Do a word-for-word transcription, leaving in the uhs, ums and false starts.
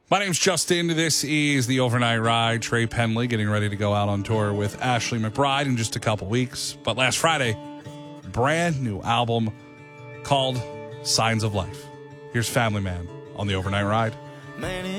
My name's Justin. This is the Overnight Ride. Trey Penley getting ready to go out on tour with Ashley McBryde in just a couple weeks. But last Friday, brand new album called Signs of Life. Here's Family Man on the Overnight Ride.